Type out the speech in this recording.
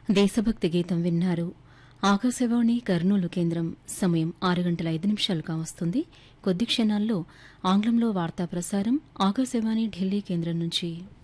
దేశభక్తి గీతం విన్నారు. ఆకాశవాణి కర్నూలు కేంద్రం. సమయం 6:05 కావస్తుంది. కొద్ది క్షణాల్లో ఆంగ్లంలో వార్తా ప్రసారం ఆకాశవాణి ఢిల్లీ కేంద్రం నుంచి.